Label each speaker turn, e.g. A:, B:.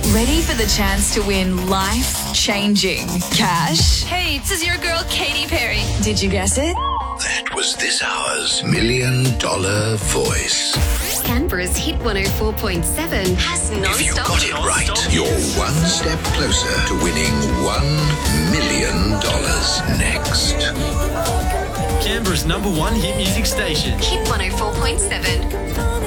A: Ready for the chance to win life-changing cash?
B: Hey, this is your girl, Katy Perry.
A: Did you guess it?
C: That was this hour's $1 Million Voice.
D: Canberra's Hit 104.7 has non-stop.
C: If you got it right, you're one step closer to winning $1 million next.
E: Canberra's #1 hit music station.
D: Hit 104.7.